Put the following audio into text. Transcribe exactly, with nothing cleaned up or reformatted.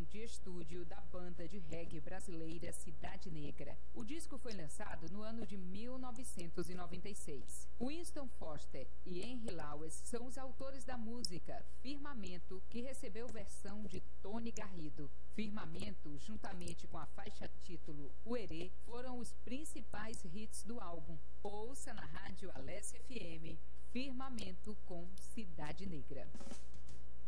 de estúdio da banda de reggae brasileira Cidade Negra. O disco foi lançado no ano de mil novecentos e noventa e seis. Winston Foster e Henry Lawes são os autores da música Firmamento, que recebeu versão de Tony Garrido. Firmamento, juntamente com a faixa título Uerê, foram os principais hits do álbum. Ouça na rádio Alessia F M, Firmamento com Cidade Negra.